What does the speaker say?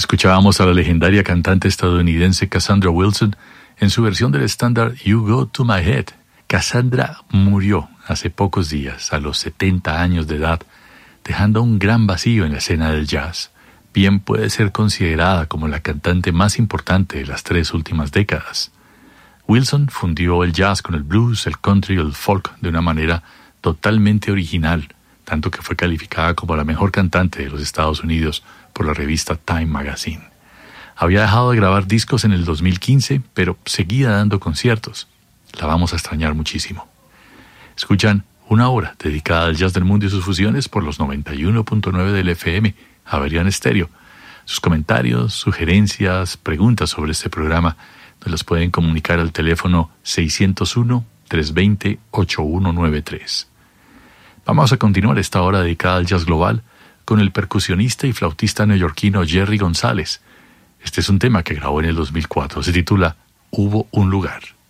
Escuchábamos a la legendaria cantante estadounidense Cassandra Wilson en su versión del estándar You Go to My Head. Cassandra murió hace pocos días, a los 70 años de edad, dejando un gran vacío en la escena del jazz. Bien puede ser considerada como la cantante más importante de las 3 últimas décadas. Wilson fundió el jazz con el blues, el country y el folk de una manera totalmente original, tanto que fue calificada como la mejor cantante de los Estados Unidos por la revista Time Magazine. Había dejado de grabar discos en el 2015, pero seguía dando conciertos. La vamos a extrañar muchísimo. Escuchan una hora dedicada al jazz del mundo y sus fusiones por los 91.9 del FM, Javerian Estéreo. Sus comentarios, sugerencias, preguntas sobre este programa nos los pueden comunicar al teléfono 601-320-8193. Vamos a continuar esta hora dedicada al jazz global con el percusionista y flautista neoyorquino Jerry González. Este es un tema que grabó en el 2004. Se titula Hubo un lugar.